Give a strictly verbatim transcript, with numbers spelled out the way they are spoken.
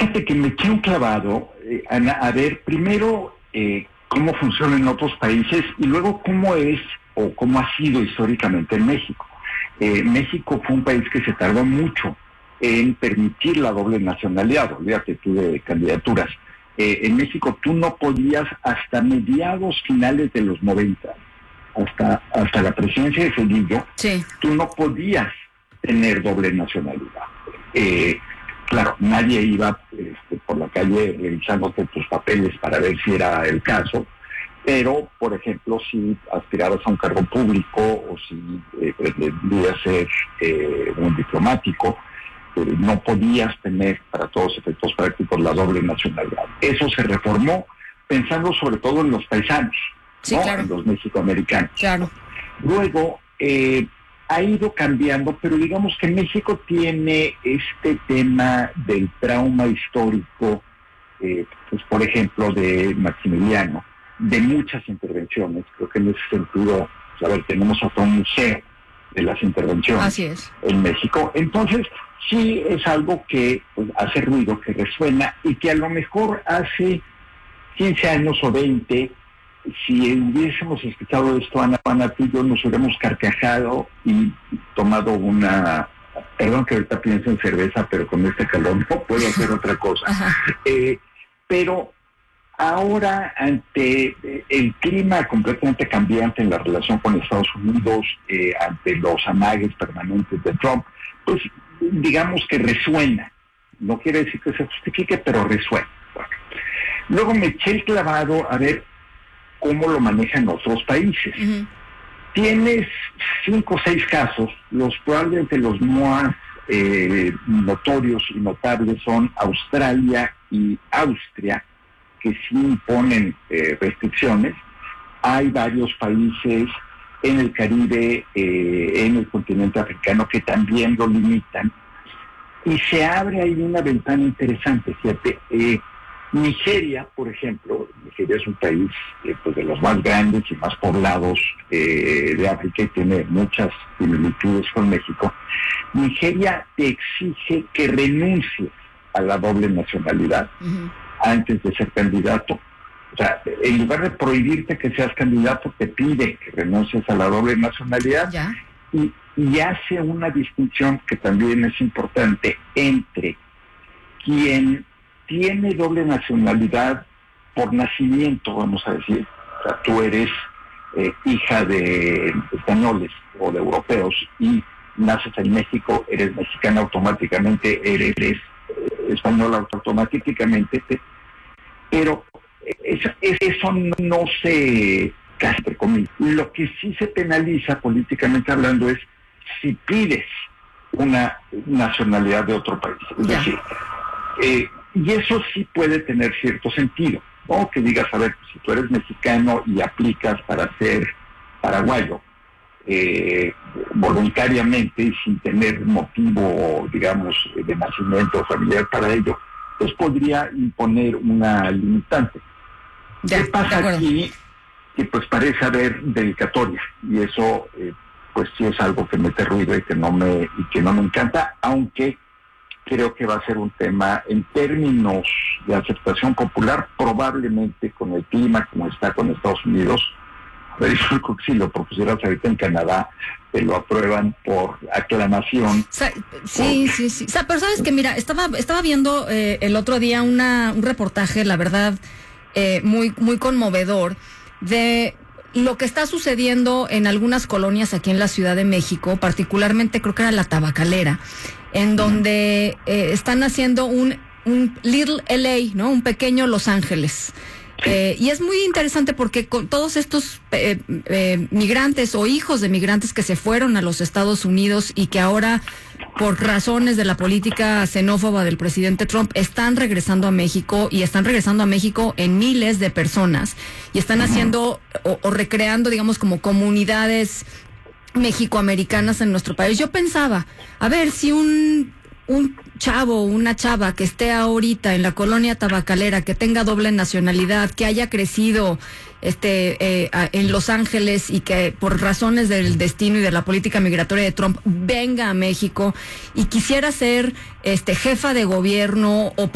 Fíjate que me eché un clavado, eh, Ana, a ver primero eh, cómo funciona en otros países y luego cómo es o cómo ha sido históricamente en México. Eh, México fue un país que se tardó mucho en permitir la doble nacionalidad, olvídate tú de candidaturas. Eh, en México tú no podías hasta mediados finales de los noventa, hasta, hasta la presidencia de Cedillo, sí. tú no podías tener doble nacionalidad. Eh, claro, nadie iba este, por la calle revisándote tus papeles para ver si era el caso, pero, por ejemplo, si aspirabas a un cargo público o si eh, pretendías ser eh, un diplomático, eh, no podías tener para todos efectos prácticos la doble nacionalidad. Eso se reformó pensando sobre todo en los paisanos, sí, ¿no? Claro. En los mexicoamericanos. Claro. Luego, eh, ha ido cambiando, pero digamos que México tiene este tema del trauma histórico, eh, pues por ejemplo, de Maximiliano, de muchas intervenciones. Creo que en ese sentido, pues, a ver, tenemos hasta un museo de las intervenciones. Así es. En México. Entonces, sí es algo que pues, hace ruido, que resuena, y que a lo mejor hace quince años o veinte, si hubiésemos escuchado esto, Ana, Ana, tú y yo nos hubiéramos carcajado y tomado una... Perdón que ahorita pienso en cerveza, pero con este calor no puedo hacer otra cosa. Eh, pero ahora, ante el clima completamente cambiante en la relación con Estados Unidos, eh, ante los amagues permanentes de Trump, pues digamos que resuena. No quiere decir que se justifique, pero resuena. Bueno. Luego me eché el clavado a ver cómo lo manejan otros países. Uh-huh. Tienes cinco o seis casos, los probablemente los más eh, notorios y notables son Australia y Austria, que sí imponen eh, restricciones. Hay varios países en el Caribe, eh, en el continente africano, que también lo limitan. Y se abre ahí una ventana interesante, fíjate. Eh, Nigeria, por ejemplo, Nigeria es un país eh, pues de los más grandes y más poblados eh, de África y tiene muchas similitudes con México. Nigeria te exige que renuncies a la doble nacionalidad uh-huh. antes de ser candidato. O sea, en lugar de prohibirte que seas candidato, te pide que renuncies a la doble nacionalidad ¿Ya? y, y hace una distinción que también es importante entre quien tiene doble nacionalidad por nacimiento, vamos a decir. O sea, tú eres eh, hija de españoles o de europeos y naces en México, eres mexicana automáticamente, eres eh, española automáticamente, pero eso, eso no se castre conmigo. Lo que sí se penaliza políticamente hablando es si pides una nacionalidad de otro país. Es ya. decir, eh, y eso sí puede tener cierto sentido, ¿no? Que digas, a ver, si tú eres mexicano y aplicas para ser paraguayo, eh, voluntariamente y sin tener motivo, digamos, de nacimiento familiar para ello, pues podría imponer una limitante. Ya, ¿Qué pasa aquí? Que pues parece haber dedicatoria, y eso eh, pues sí es algo que mete ruido y que no me, y que no me encanta, aunque creo que va a ser un tema en términos de aceptación popular, probablemente con el clima como está con Estados Unidos. Pero yo creo que si lo propusieras ahorita en Canadá, te lo aprueban por aclamación. O sea, sí, por... sí, sí. O sea, pero sabes que, mira, estaba estaba viendo eh, el otro día una un reportaje, la verdad, eh, muy muy conmovedor, de lo que está sucediendo en algunas colonias aquí en la Ciudad de México, particularmente creo que era la Tabacalera, en donde eh, están haciendo un, un Little L A, ¿no? Un pequeño Los Ángeles. Eh, y es muy interesante porque con todos estos eh, eh, migrantes o hijos de migrantes que se fueron a los Estados Unidos y que ahora, por razones de la política xenófoba del presidente Trump, están regresando a México, y están regresando a México en miles de personas, y están haciendo o, o recreando, digamos, como comunidades mexicoamericanas en nuestro país. Yo pensaba, a ver, si un un chavo o una chava que esté ahorita en la colonia tabacalera, que tenga doble nacionalidad, que haya crecido este eh, a, en Los Ángeles y que por razones del destino y de la política migratoria de Trump venga a México y quisiera ser este jefa de gobierno o